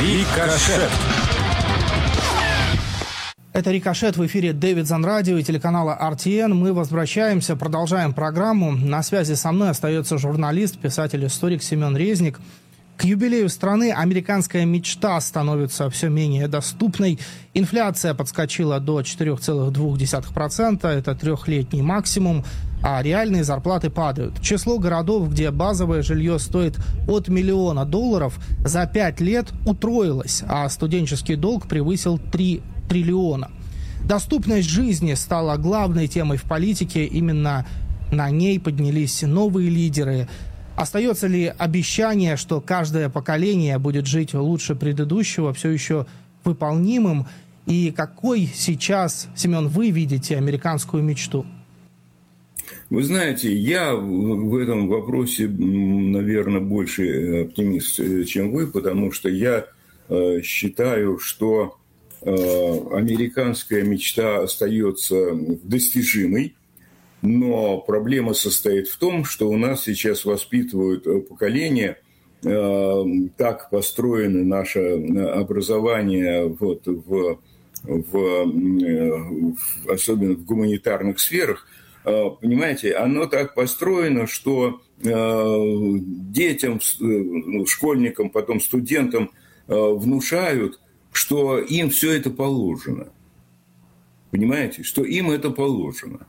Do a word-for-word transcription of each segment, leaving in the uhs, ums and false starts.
Рикошет. Это «Рикошет», в эфире Дэвид Занрадио и телеканала эр ти эн. Мы возвращаемся, продолжаем программу. На связи со мной остается журналист, писатель, историк Семен Резник. К юбилею страны американская мечта становится все менее доступной. Инфляция подскочила до четыре целых две десятых процента, это трехлетний максимум, а реальные зарплаты падают. Число городов, где базовое жилье стоит от миллиона долларов, за пять лет утроилось, а студенческий долг превысил три триллиона. Доступность жизни стала главной темой в политике. Именно на ней поднялись новые лидеры. Остается ли обещание, что каждое поколение будет жить лучше предыдущего, все еще выполнимым? И какой сейчас, Семен, вы видите американскую мечту? Вы знаете, я в этом вопросе, наверное, больше оптимист, чем вы, потому что я считаю, что американская мечта остается достижимой, но проблема состоит в том, что у нас сейчас воспитывают поколение, так построено наше образование вот в, в, в, особенно в гуманитарных сферах, понимаете, оно так построено, что детям, школьникам, потом студентам внушают, что им все это положено. Понимаете, что им это положено.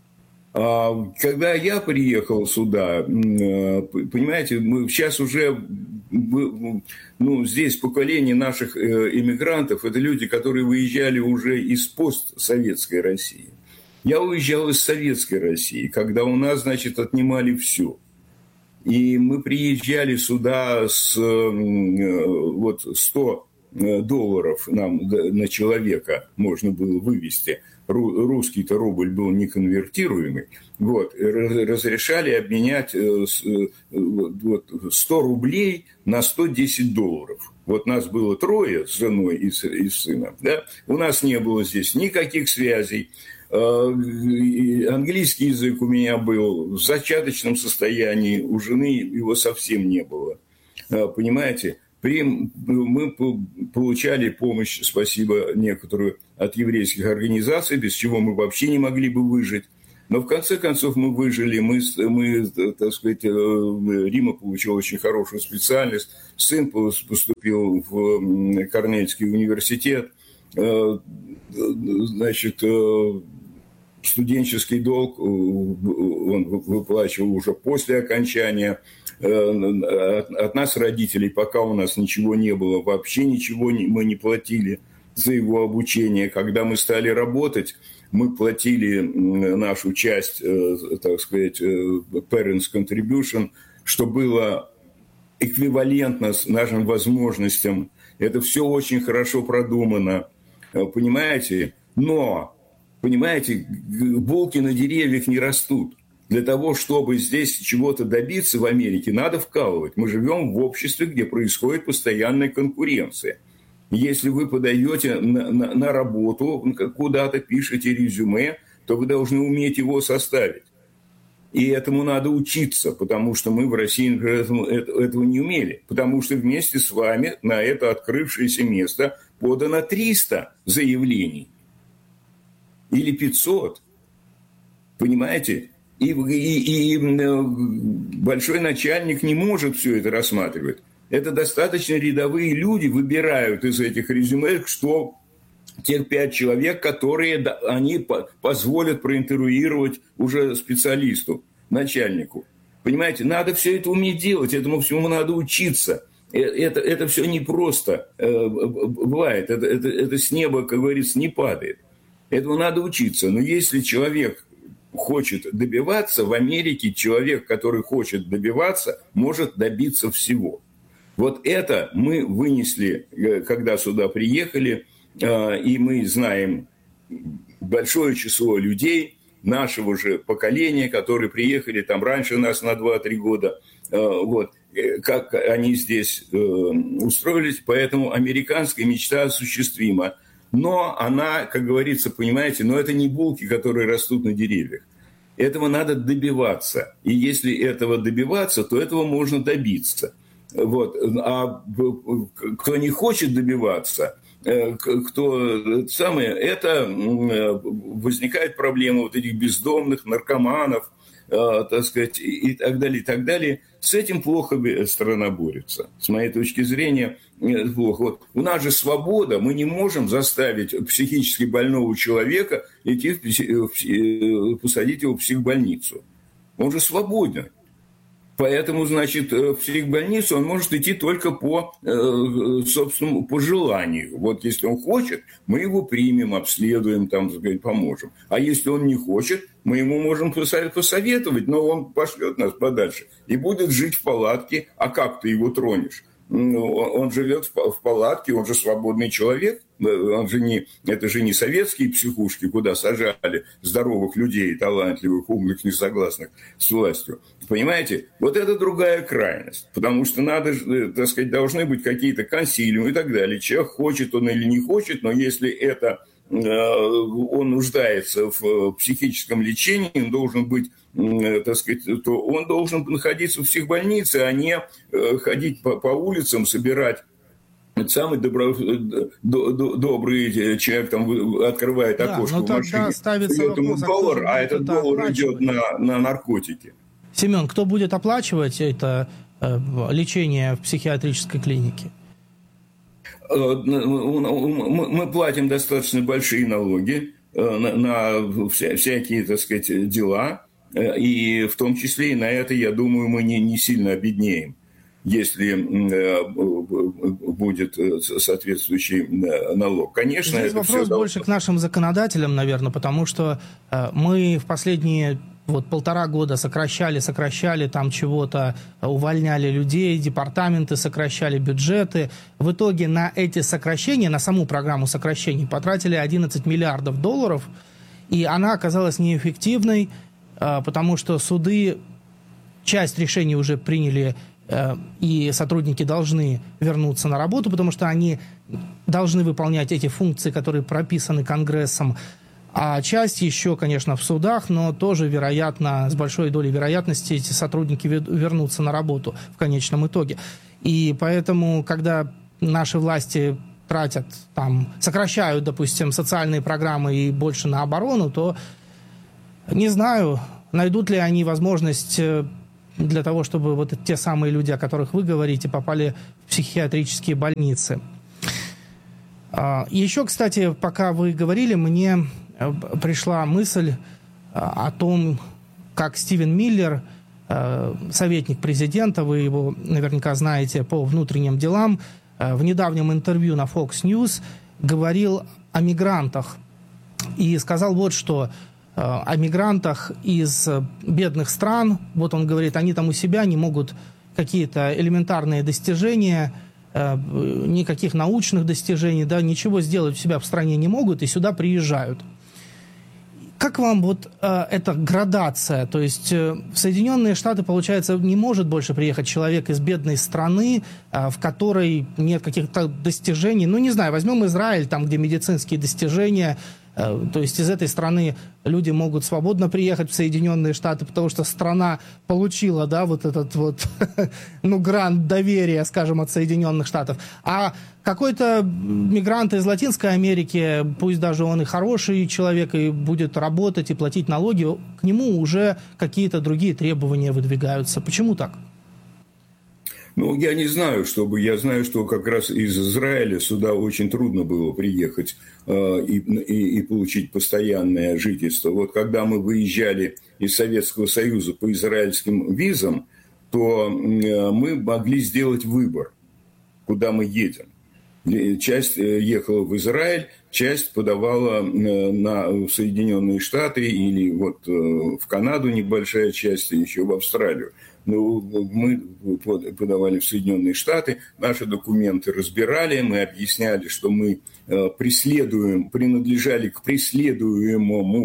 А когда я приехал сюда, понимаете, мы сейчас уже, ну, здесь поколение наших иммигрантов, это люди, которые выезжали уже из постсоветской России. Я уезжал из советской России, когда у нас, значит, отнимали все. И мы приезжали сюда с вот сто долларов нам на человека можно было вывести. Русский-то рубль был неконвертируемый. Вот, разрешали обменять сто рублей на сто десять долларов. Вот нас было трое с женой и, с, и сыном. Да? У нас не было здесь никаких связей. Английский язык у меня был в зачаточном состоянии. У жены его совсем не было. Понимаете? При, мы получали помощь, спасибо, некоторую от еврейских организаций, без чего мы вообще не могли бы выжить. Но в конце концов мы выжили, мы, мы так сказать, Рима получила очень хорошую специальность, сын поступил в Корнельский университет, значит, студенческий долг он выплачивал уже после окончания. От нас, родителей, пока у нас ничего не было, вообще ничего мы не платили за его обучение. Когда мы стали работать, мы платили нашу часть, так сказать, parents contribution, что было эквивалентно с нашим возможностям. Это все очень хорошо продумано, понимаете? Но, понимаете, булки на деревьях не растут. Для того, чтобы здесь чего-то добиться в Америке, надо вкалывать. Мы живем в обществе, где происходит постоянная конкуренция. Если вы подаете на, на, на работу, куда-то пишете резюме, то вы должны уметь его составить. И этому надо учиться, потому что мы в России, например, этому, этого не умели. Потому что вместе с вами на это открывшееся место подано триста заявлений. Или пятьсот. Понимаете? И, и, и большой начальник не может все это рассматривать. Это достаточно рядовые люди выбирают из этих резюме, что тех пять человек, которые они позволят проинтервьюировать уже специалисту, начальнику. Понимаете, надо все это уметь делать, этому всему надо учиться. Это, это все непросто бывает, это, это, это с неба, как говорится, не падает. Этому надо учиться. Но если человек хочет добиваться, в Америке человек, который хочет добиваться, может добиться всего. Вот это мы вынесли, когда сюда приехали, и мы знаем большое число людей нашего же поколения, которые приехали там раньше нас на два-три года, вот, как они здесь устроились, поэтому американская мечта осуществима. Но она, как говорится, понимаете, но это не булки, которые растут на деревьях. Этого надо добиваться. И если этого добиваться, то этого можно добиться. Вот. А кто не хочет добиваться, кто самое, это возникает проблема вот этих бездомных, наркоманов, так сказать, и так далее, и так далее. С этим плохо страна борется. С моей точки зрения, плохо. Вот у нас же свобода, мы не можем заставить психически больного человека идти в псих... посадить его в психбольницу. Он же свободен. Поэтому, значит, в психбольницу он может идти только по собственному пожеланию. Вот если он хочет, мы его примем, обследуем, там, так сказать, поможем. А если он не хочет, мы ему можем посоветовать, но он пошлет нас подальше и будет жить в палатке. А как ты его тронешь? Он живет в палатке, он же свободный человек. Он же не, это же не советские психушки, куда сажали здоровых людей, талантливых, умных, несогласных с властью. Понимаете? Вот это другая крайность. Потому что надо, так сказать, должны быть какие-то консилиумы и так далее. Человек хочет он или не хочет, но если это он нуждается в психическом лечении, он должен быть, так сказать, то он должен находиться в психбольнице, а не ходить по, по улицам, собирать. Самый добро, до, до, добрый человек там открывает окошко, да, в машине, дает ему доллар, а этот доллар идет на, на наркотики. Семен, кто будет оплачивать это э, лечение в психиатрической клинике? Мы платим достаточно большие налоги на, на вся, всякие, так сказать, дела, и в том числе и на это, я думаю, мы не, не сильно обеднеем, если будет соответствующий налог. Конечно, здесь это вопрос все больше должно... к нашим законодателям, наверное, потому что мы в последние вот полтора года сокращали, сокращали там чего-то, увольняли людей, департаменты сокращали, бюджеты. В итоге на эти сокращения, на саму программу сокращений потратили одиннадцать миллиардов долларов, и она оказалась неэффективной, потому что суды часть решений уже приняли, и сотрудники должны вернуться на работу, потому что они должны выполнять эти функции, которые прописаны Конгрессом. А часть еще, конечно, в судах, но тоже, вероятно, с большой долей вероятности эти сотрудники вернутся на работу в конечном итоге. И поэтому, когда наши власти тратят, там, сокращают, допустим, социальные программы и больше на оборону, то не знаю, найдут ли они возможность для того, чтобы вот те самые люди, о которых вы говорите, попали в психиатрические больницы. Еще, кстати, пока вы говорили, мне пришла мысль о том, как Стивен Миллер, советник президента, вы его наверняка знаете по внутренним делам, в недавнем интервью на Fox News говорил о мигрантах и сказал вот что: о мигрантах из бедных стран, вот он говорит, они там у себя не могут какие-то элементарные достижения, никаких научных достижений, да, ничего сделать у себя в стране не могут и сюда приезжают. Как вам вот э, эта градация? То есть э, в Соединенные Штаты, получается, не может больше приехать человек из бедной страны, э, в которой нет каких-то достижений. Ну, не знаю, возьмем Израиль, там, где медицинские достижения. Э, то есть из этой страны люди могут свободно приехать в Соединенные Штаты, потому что страна получила, да, вот этот вот, ну, грант доверия, скажем, от Соединенных Штатов. А какой-то мигрант из Латинской Америки, пусть даже он и хороший человек, и будет работать и платить налоги, к нему уже какие-то другие требования выдвигаются. Почему так? Ну, я не знаю, чтобы... Я знаю, что как раз из Израиля сюда очень трудно было приехать э, и, и, и получить постоянное жительство. Вот когда мы выезжали из Советского Союза по израильским визам, то э, мы могли сделать выбор, куда мы едем. Часть ехала в Израиль, часть подавала на Соединенные Штаты или вот в Канаду небольшая часть, еще в Австралию. Но мы подавали в Соединенные Штаты, наши документы разбирали, мы объясняли, что мы преследуем, принадлежали к преследуемому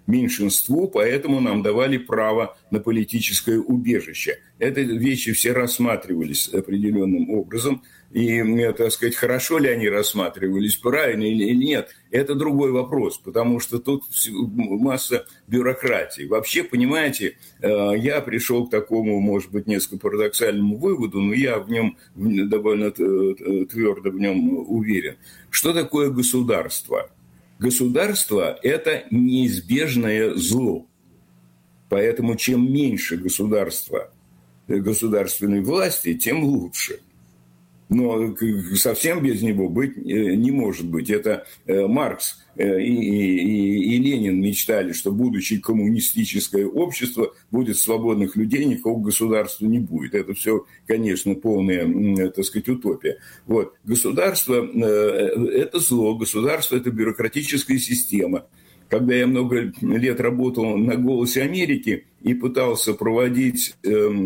меньшинству, поэтому нам давали право на политическое убежище. Эти вещи все рассматривались определенным образом. И, так сказать, хорошо ли они рассматривались, правильно или нет, это другой вопрос, потому что тут масса бюрократии. Вообще, понимаете, я пришел к такому, может быть, несколько парадоксальному выводу, но я в нем довольно твердо в нем уверен. Что такое государство? Государство – это неизбежное зло. Поэтому чем меньше государства, государственной власти, тем лучше. Но совсем без него быть не может быть. Это Маркс и, и, и Ленин мечтали, что будучи коммунистическое общество, будет свободных людей, никакого государства не будет. Это все, конечно, полная, так сказать, утопия. Вот. Государство – это зло, государство – это бюрократическая система. Когда я много лет работал на «Голосе Америки» и пытался проводить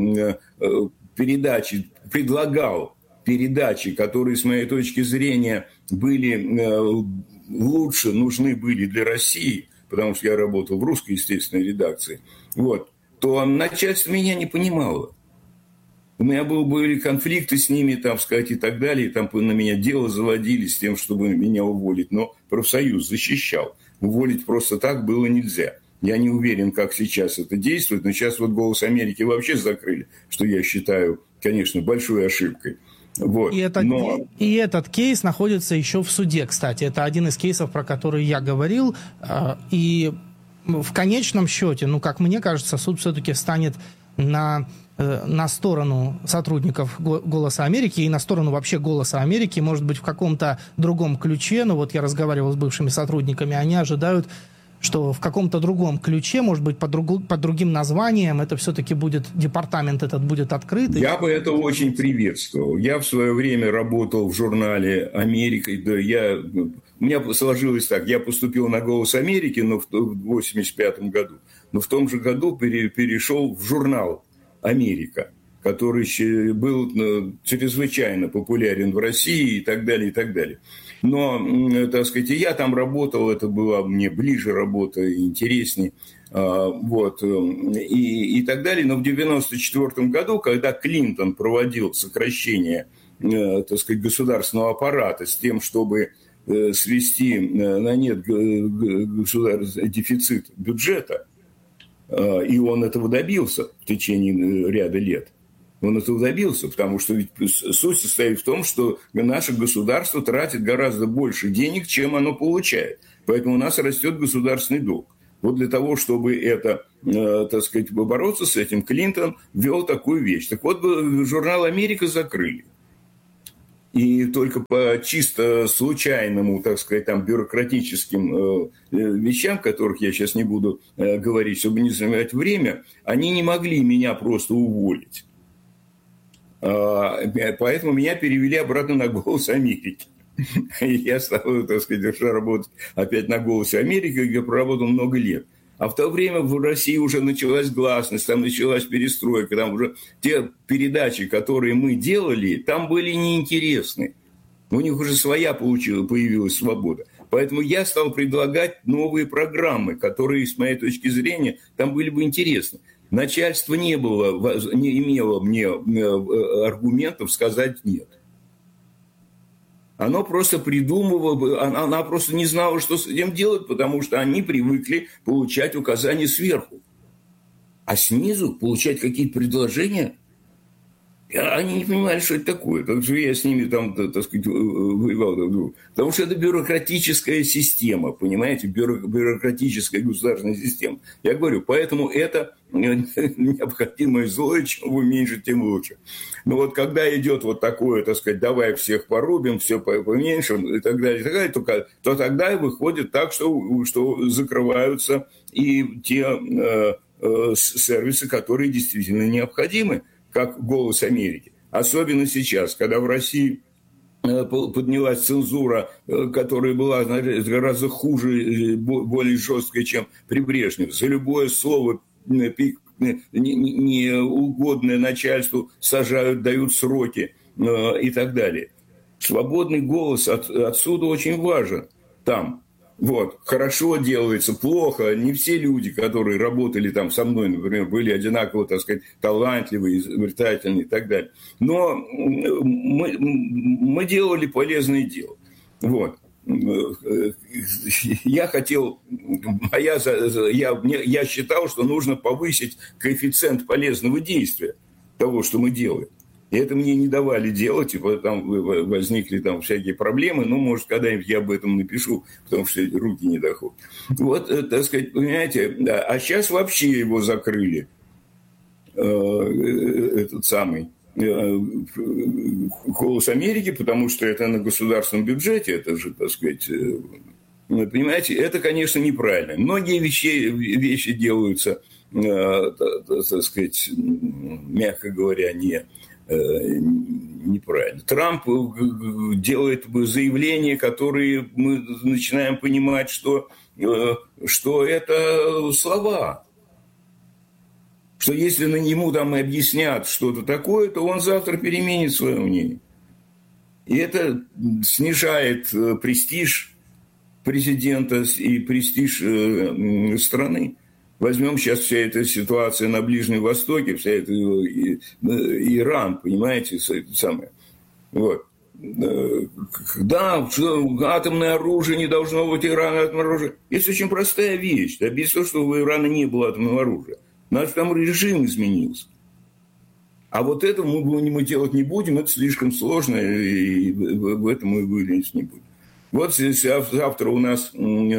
передачи, предлагал передачи, которые, с моей точки зрения, были лучше, нужны были для России, потому что я работал в русской, естественной редакции, вот, то начальство меня не понимало. У меня был, были конфликты с ними, там, сказать, и так далее, и там на меня дело заводили с тем, чтобы меня уволить, но профсоюз защищал. Уволить просто так было нельзя. Я не уверен, как сейчас это действует, но сейчас вот «Голос Америки» вообще закрыли, что я считаю, конечно, большой ошибкой. Вот. И, этот, Но... и этот кейс находится еще в суде, кстати. Это один из кейсов, про который я говорил. И в конечном счете, ну, как мне кажется, суд все-таки станет на, на сторону сотрудников «Голоса Америки» и на сторону вообще «Голоса Америки», может быть, в каком-то другом ключе. Но вот я разговаривал с бывшими сотрудниками, они ожидают, что в каком-то другом ключе, может быть, под, другу, под другим названием, это все-таки будет, департамент этот будет открыт. Я бы это очень приветствовал. Я в свое время работал в журнале «Америка». Да, я, у меня сложилось так, я поступил на «Голос Америки», но в восемьдесят пятом году. Но в том же году пере, перешел в журнал «Америка», который был чрезвычайно популярен в России и так далее, и так далее. Но, так сказать, я там работал, это была мне ближе работа, интереснее, вот, и, и так далее. Но в девяносто четвёртом году, когда Клинтон проводил сокращение, так сказать, государственного аппарата с тем, чтобы свести на нет дефицит бюджета, и он этого добился в течение ряда лет, он этого добился, потому что ведь суть состоит в том, что наше государство тратит гораздо больше денег, чем оно получает. Поэтому у нас растет государственный долг. Вот для того, чтобы это, э, так сказать, бороться с этим, Клинтон ввел такую вещь. Так вот, журнал «Америка» закрыли. И только по чисто случайному, так сказать, там, бюрократическим э, вещам, которых я сейчас не буду э, говорить, чтобы не занимать время, они не могли меня просто уволить. Поэтому меня перевели обратно на «Голос Америки». И я стал, так сказать, работать опять на «Голосе Америки», где проработал много лет. А в то время в России уже началась гласность, там началась перестройка, там уже те передачи, которые мы делали, там были неинтересны. У них уже своя получила, появилась свобода. Поэтому я стал предлагать новые программы, которые, с моей точки зрения, там были бы интересны. Начальство не было, не имело мне аргументов сказать «нет». Оно просто придумывало, она просто не знала, что с этим делать, потому что они привыкли получать указания сверху. А снизу получать какие-то предложения, они не понимали, что это такое. Так что я с ними там, так сказать, воевал. Потому что это бюрократическая система, понимаете, бюрократическая государственная система. Я говорю, поэтому это необходимое зло, и чем его меньше, тем лучше. Но вот когда идет вот такое, так сказать, давай всех порубим, все поменьшим и так далее, и так далее, то, то тогда выходит так, что, что закрываются и те э, э, сервисы, которые действительно необходимы, как «Голос Америки». Особенно сейчас, когда в России поднялась цензура, которая была гораздо хуже, более жесткая, чем при Брежневе. За любое слово неугодное начальству сажают, дают сроки и так далее. Свободный голос от, отсюда очень важен там. Вот, хорошо делается, плохо. Не все люди, которые работали там со мной, например, были одинаково, так сказать, талантливые, изобретательные и так далее. Но мы, мы делали полезное дело. Вот. Я хотел, я, я, я считал, что нужно повысить коэффициент полезного действия того, что мы делаем. И это мне не давали делать, и там возникли там всякие проблемы. Ну, может, когда-нибудь я об этом напишу, потому что руки не доходят. Вот, так сказать, понимаете, а сейчас вообще его закрыли, этот самый «Голос Америки», потому что это на государственном бюджете, это же, так сказать, понимаете, это, конечно, неправильно. Многие вещи, вещи делаются, так сказать, мягко говоря, не... неправильно. Трамп делает заявления, которые мы начинаем понимать, что, что это слова. Что если на ему там объяснят что-то такое, то он завтра переменит свое мнение. И это снижает престиж президента и престиж страны. Возьмем сейчас вся эта ситуация на Ближнем Востоке, вся эта Иран, понимаете, самое. Вот. Да, атомное оружие не должно быть, Иран атомное оружие. Есть очень простая вещь. Да, без того, что у Ирана не было атомного оружия. Наш там режим изменился. А вот это мы, мы делать не будем, это слишком сложно, и в этом мы выглядеть не будем. Вот завтра у нас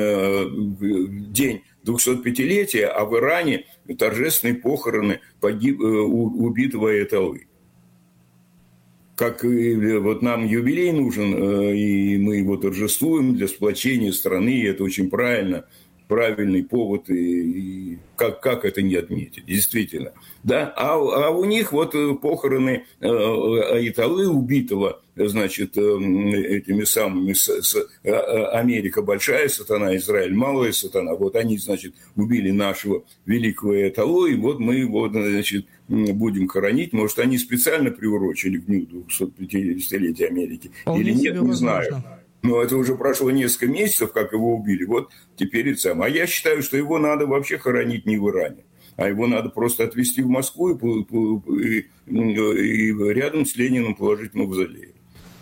день двухсотпятилетия, а в Иране торжественные похороны погиб, убитого Аятоллы. Как и вот нам юбилей нужен, и мы его торжествуем для сплочения страны, и это очень правильно, правильный повод, и, и как, как это не отметить, действительно. Да? А, а у них вот похороны Аятоллы, убитого, значит, этими самыми, с, с, Америка большая сатана, Израиль малая сатана, вот они, значит, убили нашего великого Аятоллу, и вот мы его, значит, будем хоронить. Может, они специально приурочили к дню двухсотпятидесятилетия Америки, вполне или нет, не возможно. знаю. Но это уже прошло несколько месяцев, как его убили. Вот теперь это сам. А я считаю, что его надо вообще хоронить не в Иране, а его надо просто отвезти в Москву и, и, и рядом с Лениным положить в мавзолей.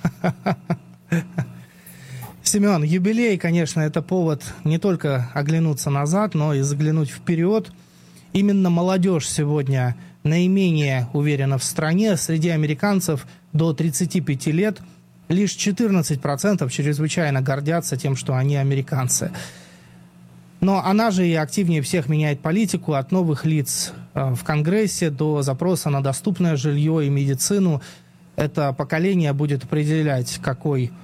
Семен, юбилей, конечно, это повод не только оглянуться назад, но и заглянуть вперед. Именно молодежь сегодня наименее уверена в стране. Среди американцев до тридцати пяти лет лишь четырнадцать процентов чрезвычайно гордятся тем, что они американцы. Но она же и активнее всех меняет политику, от новых лиц в Конгрессе до запроса на доступное жилье и медицину. Это поколение будет определять, какой